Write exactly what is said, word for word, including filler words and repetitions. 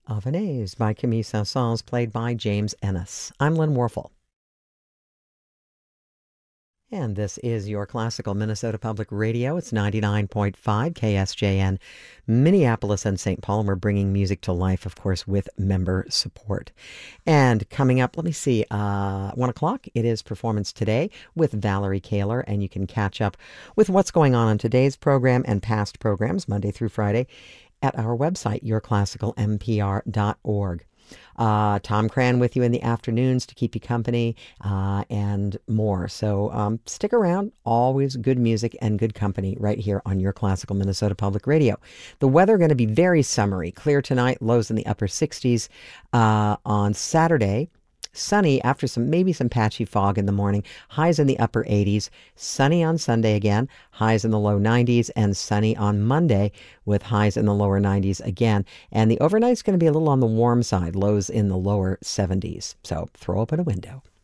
Avenese by Camille Saint-Saëns, played by James Ennis. I'm Lynn Warfel. And this is your classical Minnesota Public Radio. It's ninety-nine point five K S J N, Minneapolis and Saint Paul. And we're bringing music to life, of course, with member support. And coming up, let me see, uh, one o'clock, it is Performance Today with Valerie Kaler. And you can catch up with what's going on on today's program and past programs, Monday through Friday, at our website, your classical m p r dot org. Uh, Tom Cran with you in the afternoons to keep you company uh, and more. So um, stick around. Always good music and good company right here on your classical Minnesota Public Radio. The weather going to be very summery. Clear tonight, lows in the upper sixties. Uh, on Saturday, sunny after some maybe some patchy fog in the morning, highs in the upper eighties. Sunny on Sunday again, highs in the low nineties, and sunny on Monday with highs in the lower nineties again. And the overnight's going to be a little on the warm side, lows in the lower seventies. So throw open a window.